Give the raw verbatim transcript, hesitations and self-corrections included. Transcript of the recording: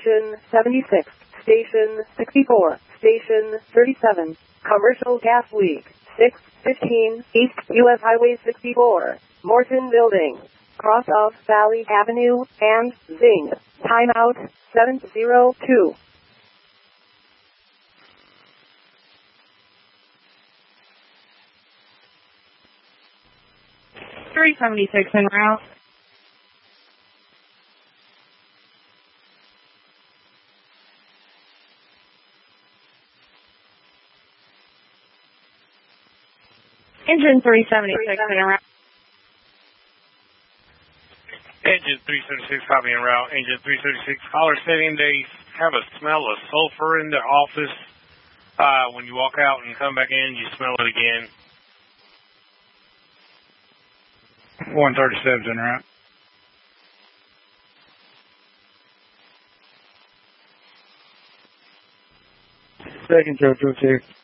Station seventy-six, Station sixty-four, Station thirty-seven, commercial gas leak, six fifteen, East U S Highway sixty-four, Morton Building, cross of Valley Avenue, and Zing. Timeout, seven zero two. three seventy-six en route. Engine three seventy-six en route. Engine three seventy-six copy en route. Engine three seventy-six caller setting. They have a smell of sulfur in the office. Uh, when you walk out and come back in, you smell it again. one thirty-seven en route. Second, Joe, two two.